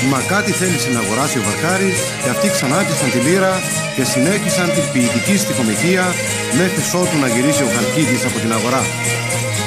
Μα κάτι θέλησε να αγοράσει ο Βαρκάρης και αυτοί ξανάπιασαν τη λύρα και συνέχισαν την ποιητική στιχομηθεία μέχρι ότου να γυρίσει ο Χαλκίδης από την αγορά.